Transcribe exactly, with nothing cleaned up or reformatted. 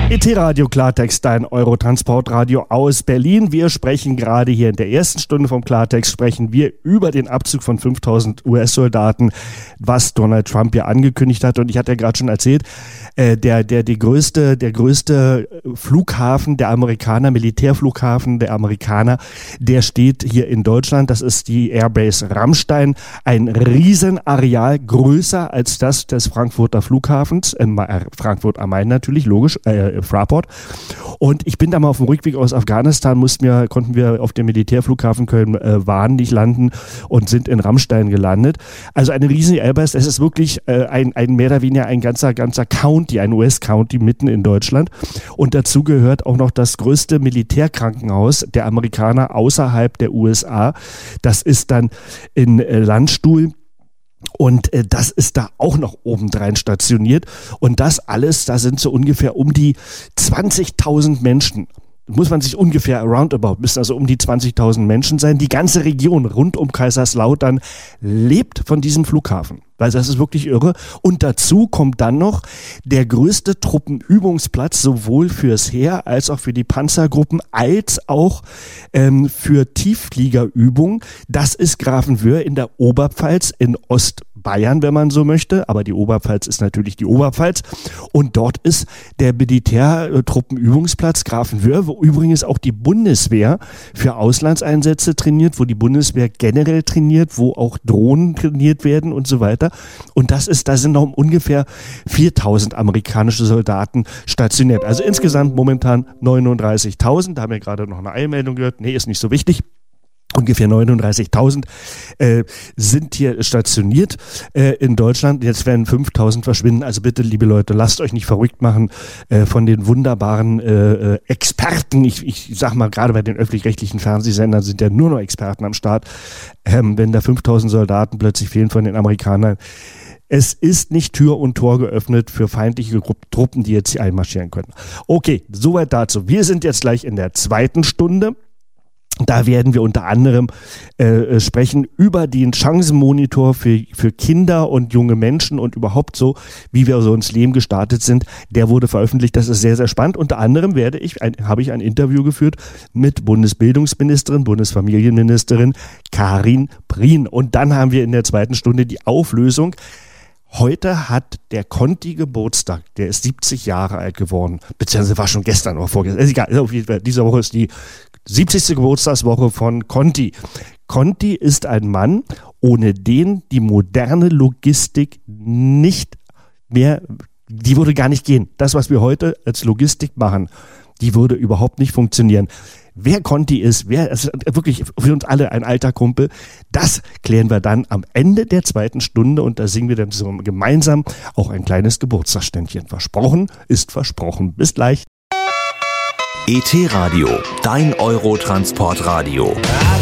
E T-Radio Klartext, dein Eurotransportradio aus Berlin. Wir sprechen gerade hier in der ersten Stunde vom Klartext, sprechen wir über den Abzug von fünftausend U S-Soldaten, was Donald Trump ja angekündigt hat. Und ich hatte ja gerade schon erzählt, äh, der, der, die größte, der größte Flughafen der Amerikaner, Militärflughafen der Amerikaner, der steht hier in Deutschland. Das ist die Airbase Ramstein. Ein Riesenareal, größer als das des Frankfurter Flughafens, äh, Frankfurt am Main natürlich, logisch, äh, Fraport. Und ich bin da mal auf dem Rückweg aus Afghanistan, mussten wir, konnten wir auf dem Militärflughafen Köln-Wahn nicht landen und sind in Ramstein gelandet. Also eine riesige Airbase, es ist wirklich äh, ein, ein mehr oder weniger ein ganzer, ganzer County, ein U S-County mitten in Deutschland. Und dazu gehört auch noch das größte Militärkrankenhaus der Amerikaner außerhalb der U S A. Das ist dann in äh, Landstuhl. Und äh, das ist da auch noch obendrein stationiert. Und das alles, da sind so ungefähr um die zwanzigtausend Menschen. Muss man sich ungefähr roundabout, müssen also um die zwanzigtausend Menschen sein. Die ganze Region rund um Kaiserslautern lebt von diesem Flughafen. Weil das ist wirklich irre. Und dazu kommt dann noch der größte Truppenübungsplatz, sowohl fürs Heer als auch für die Panzergruppen, als auch ähm, für Tieffliegerübungen. Das ist Grafenwöhr in der Oberpfalz in Ostbayern, wenn man so möchte. Aber die Oberpfalz ist natürlich die Oberpfalz. Und dort ist der Militärtruppenübungsplatz Grafenwöhr, wo übrigens auch die Bundeswehr für Auslandseinsätze trainiert, wo die Bundeswehr generell trainiert, wo auch Drohnen trainiert werden und so weiter. Und das ist, da sind noch ungefähr viertausend amerikanische Soldaten stationiert. Also insgesamt momentan neununddreißigtausend. Da haben wir gerade noch eine Eilmeldung gehört. Nee, ist nicht so wichtig. Ungefähr neununddreißigtausend äh, sind hier stationiert äh, in Deutschland. Jetzt werden fünftausend verschwinden. Also bitte, liebe Leute, lasst euch nicht verrückt machen äh, von den wunderbaren äh, Experten. Ich, ich sag mal, gerade bei den öffentlich-rechtlichen Fernsehsendern sind ja nur noch Experten am Start. Ähm, wenn da fünftausend Soldaten plötzlich fehlen von den Amerikanern. Es ist nicht Tür und Tor geöffnet für feindliche Truppen, die jetzt hier einmarschieren können. Okay, soweit dazu. Wir sind jetzt gleich in der zweiten Stunde. Da werden wir unter anderem äh, sprechen über den Chancenmonitor für, für Kinder und junge Menschen und überhaupt so, wie wir so ins Leben gestartet sind. Der wurde veröffentlicht, das ist sehr, sehr spannend. Unter anderem werde ich, ein, habe ich ein Interview geführt mit Bundesbildungsministerin, Bundesfamilienministerin Karin Prien. Und dann haben wir in der zweiten Stunde die Auflösung. Heute hat der Conti Geburtstag, der ist siebzig Jahre alt geworden, beziehungsweise war schon gestern oder vorgestern, ist egal, auf jeden Fall, diese Woche ist die siebzigste Geburtstagswoche von Conti. Conti ist ein Mann, ohne den die moderne Logistik nicht mehr, die würde gar nicht gehen. Das, was wir heute als Logistik machen, die würde überhaupt nicht funktionieren. Wer Conti ist, wer ist wirklich für uns alle ein alter Kumpel, das klären wir dann am Ende der zweiten Stunde und da singen wir dann so gemeinsam auch ein kleines Geburtstagsständchen. Versprochen ist versprochen. Bis gleich. E T-Radio, dein Eurotransportradio.